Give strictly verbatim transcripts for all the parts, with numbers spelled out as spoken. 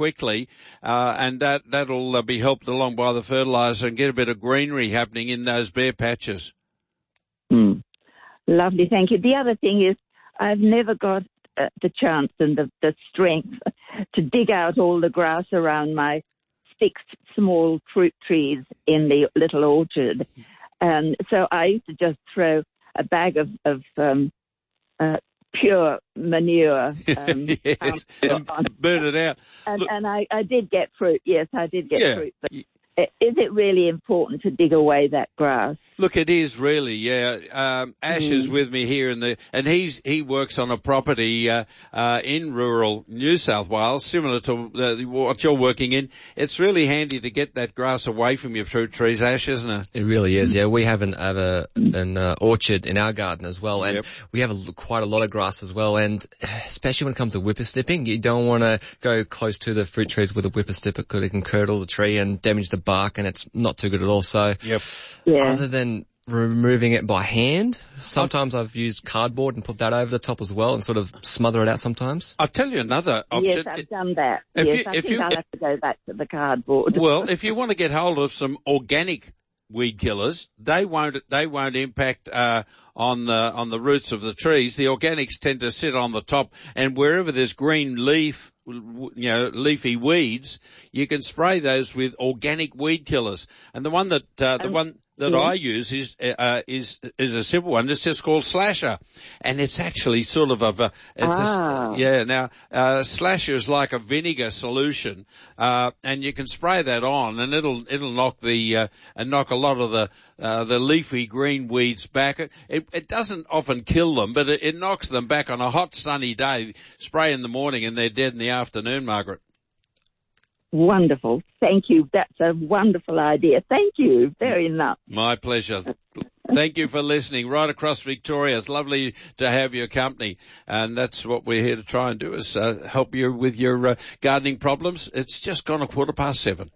quickly, uh, and that, that'll uh, be helped along by the fertiliser and get a bit of greenery happening in those bare patches. Mm. Lovely, thank you. The other thing is I've never got uh, the chance and the, the strength to dig out all the grass around my six small fruit trees in the little orchard. And so I used to just throw a bag of, of um, uh, pure manure um, yes, and on. burn it out. And, and I, I did get fruit, yes, I did get yeah. fruit. But is it really important to dig away that grass? Look, it is really, yeah. Um, Ash mm. is with me here in the, and he's, he works on a property, uh, uh, in rural New South Wales, similar to uh, what you're working in. It's really handy to get that grass away from your fruit trees, Ash, isn't it? It really is, yeah. We have an, have a, an uh, orchard in our garden as well, and yep. we have a, quite a lot of grass as well, and especially when it comes to whippersnipping, you don't want to go close to the fruit trees with a whippersnipper because it can curdle the tree and damage the bark, and it's not too good at all. So, yep. yeah. other than removing it by hand, sometimes I've used cardboard and put that over the top as well and sort of smother it out sometimes. I'll tell you another option. Yes, I've done that. If yes, you, I if think you, I'll have to go back to the cardboard. Well, if you want to get hold of some organic weed killers, they won't, they won't impact, uh, on the, on the roots of the trees. The organics tend to sit on the top, and wherever there's green leaf, you know, leafy weeds, you can spray those with organic weed killers. And the one that, uh, the um, one that yeah. I use is, uh, is, is a simple one. It's just called Slasher. And it's actually sort of a, it's ah. a, yeah, now, uh, Slasher is like a vinegar solution, uh, and you can spray that on and it'll, it'll knock the, uh, and knock a lot of the, uh, the leafy green weeds back. It, it doesn't often kill them, but it, it knocks them back on a hot sunny day. Spray in the morning and they're dead in the afternoon, Margaret. Wonderful. Thank you. That's a wonderful idea. Thank you very much. My pleasure. Thank you for listening right across Victoria. It's lovely to have your company, and that's what we're here to try and do, is uh, help you with your uh, gardening problems. It's just gone a quarter past seven.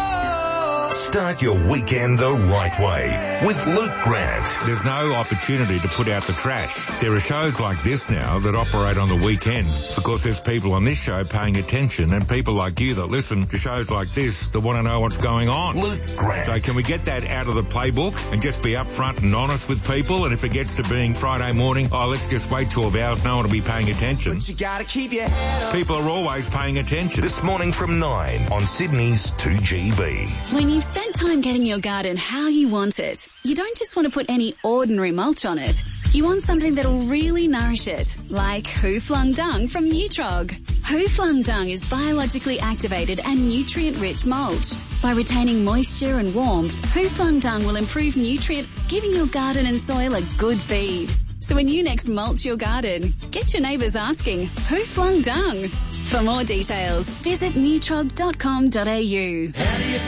Start your weekend the right way with Luke Grant. There's no opportunity to put out the trash. There are shows like this now that operate on the weekend because there's people on this show paying attention, and people like you that listen to shows like this that want to know what's going on. Luke Grant. So can we get that out of the playbook and just be upfront and honest with people? And if it gets to being Friday morning, oh, let's just wait twelve hours, no one will be paying attention. But you gotta keep your head up. People are always paying attention. This morning from nine on Sydney's two G B. When you've spent time getting your garden how you want it, you don't just want to put any ordinary mulch on it. You want something that'll really nourish it, like Who Flung Dung from Nutrog. Who Flung Dung is biologically activated and nutrient-rich mulch. By retaining moisture and warmth, Who Flung Dung will improve nutrients, giving your garden and soil a good feed. So when you next mulch your garden, get your neighbours asking, who flung dung? For more details, visit nutrog dot com dot a u.